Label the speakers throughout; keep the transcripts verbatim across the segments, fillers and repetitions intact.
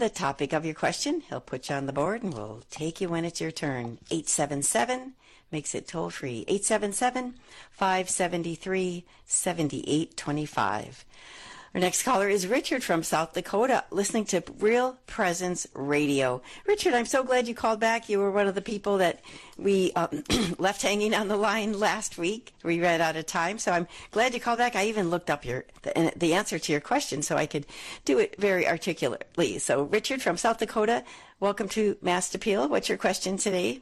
Speaker 1: the topic of your question. He'll put you on the board, and we'll take you when it's your turn. eight seven seven makes it toll free. eight seven seven, five seven three, seven eight two five. Our next caller is Richard from South Dakota, listening to Real Presence Radio. Richard, I'm so glad you called back. You were one of the people that we uh, left hanging on the line last week. We ran out of time, so I'm glad you called back. I even looked up your the, the answer to your question so I could do it very articulately. So, Richard from South Dakota, welcome to Mass Appeal. What's your question today?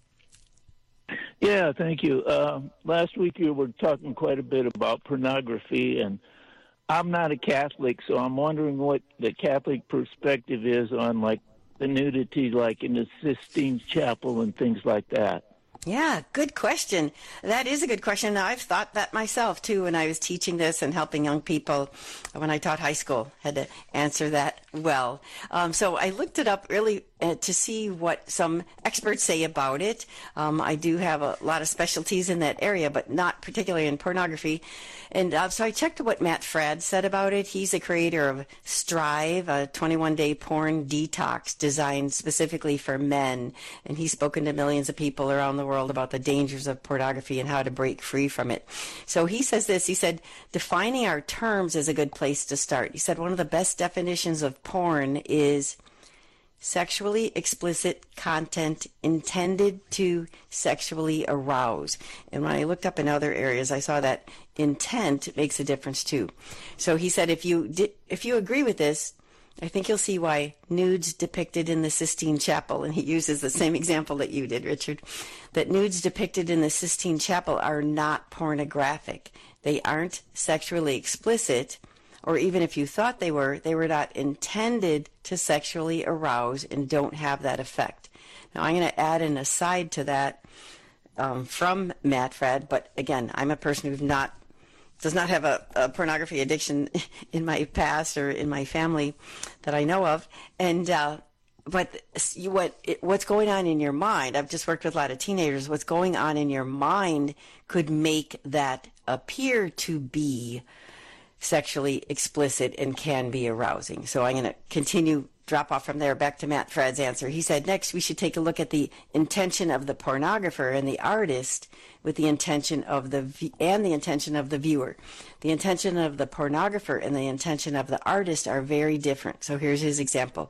Speaker 2: Yeah, thank you. Uh, last week you were talking quite a bit about pornography, and I'm not a Catholic, so I'm wondering what the Catholic perspective is on, like, the nudity, like in the Sistine Chapel and things like that.
Speaker 1: Yeah, good question. That is a good question. I've thought that myself, too, when I was teaching this and helping young people when I taught high school. Had to answer that well. Um, so I looked it up really uh, to see what some experts say about it. Um, I do have a lot of specialties in that area, but not particularly in pornography. And uh, so I checked what Matt Fradd said about it. He's the creator of Strive, a twenty-one day porn detox designed specifically for men. And he's spoken to millions of people around the world about the dangers of pornography and how to break free from it. So he says this, he said, defining our terms is a good place to start. He said one of the best definitions of porn is sexually explicit content intended to sexually arouse. And when I looked up in other areas, I saw that intent makes a difference too. So he said, if you di- if you agree with this, I think you'll see why nudes depicted in the Sistine Chapel, and he uses the same example that you did, Richard, that nudes depicted in the Sistine Chapel are not pornographic. They aren't sexually explicit, or even if you thought they were, they were not intended to sexually arouse and don't have that effect. Now, I'm going to add an aside to that um, from Matt Fradd, but again, I'm a person who's not does not have a, a pornography addiction in my past or in my family that I know of. And uh, but what it, what's going on in your mind, I've just worked with a lot of teenagers, what's going on in your mind could make that appear to be sexually explicit and can be arousing. So I'm going to continue, drop off from there, back to Matt Fradd's answer. He said, next we should take a look at the intention of the pornographer and the artist with the intention of the, and the intention of the viewer. The intention of the pornographer and the intention of the artist are very different. So here's his example.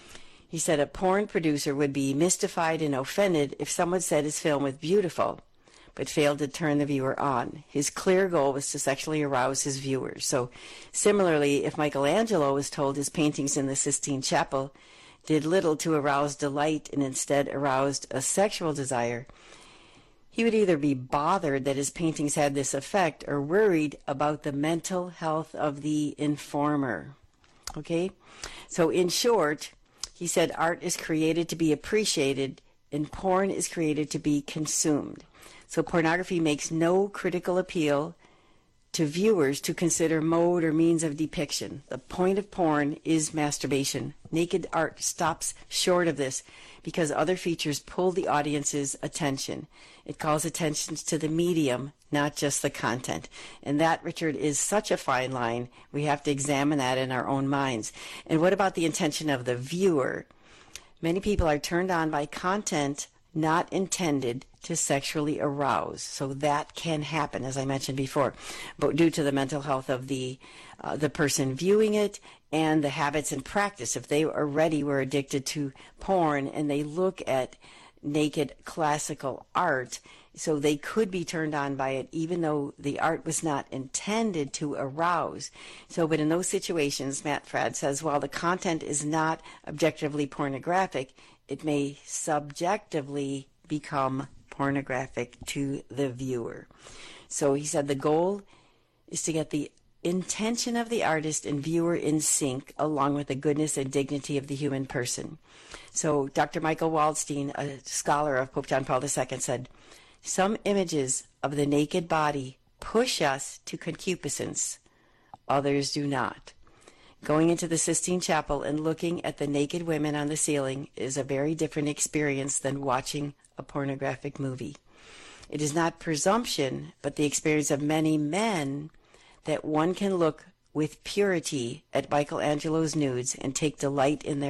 Speaker 1: He said, a porn producer would be mystified and offended if someone said his film was beautiful, but failed to turn the viewer on. His clear goal was to sexually arouse his viewers. So similarly, if Michelangelo was told his paintings in the Sistine Chapel did little to arouse delight and instead aroused a sexual desire, he would either be bothered that his paintings had this effect or worried about the mental health of the informer. Okay? So in short, he said art is created to be appreciated and porn is created to be consumed. So pornography makes no critical appeal to viewers to consider mode or means of depiction. The point of porn is masturbation. Naked art stops short of this because other features pull the audience's attention. It calls attention to the medium, not just the content. And that, Richard, is such a fine line. We have to examine that in our own minds. And what about the intention of the viewer? Many people are turned on by content not intended to sexually arouse. So that can happen, as I mentioned before, but due to the mental health of the uh, the person viewing it and the habits and practice. If they already were addicted to porn and they look at naked classical art, so they could be turned on by it even though the art was not intended to arouse. So, but in those situations, Matt Fradd says, while the content is not objectively pornographic, it may subjectively become pornographic to the viewer. So he said the goal is to get the intention of the artist and viewer in sync along with the goodness and dignity of the human person. So Doctor Michael Waldstein, a scholar of Pope John Paul the Second, said, some images of the naked body push us to concupiscence, others do not. Going into the Sistine Chapel and looking at the naked women on the ceiling is a very different experience than watching a pornographic movie. It is not presumption, but the experience of many men that one can look with purity at Michelangelo's nudes and take delight in their